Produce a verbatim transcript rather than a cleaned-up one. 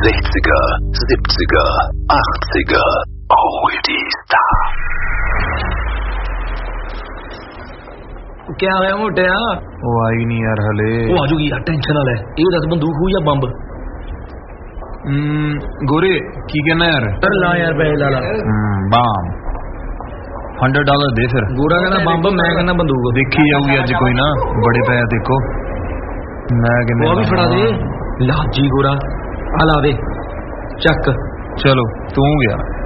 sechziger, siebziger, achtziger, Oldies-Star. क्या है मोटिया? वो आई नहीं यार हले। वो आ जाऊगी यार, टेंशन ना ले। ये दस बंदूक हुई या बंब? गोरे की कहना यार? कर ला यार पैसे ला ला। बम हंड्रेड डॉलर दे फिर। गोरा कहना बंब, मैं कहना बंदूक। देखी जाऊगी अज कोई ना, बड़े पैसे देखो। मैं कहना वो भी फड़ा दे लाजी गोरा, आ ला दे चक। चलो तू गया।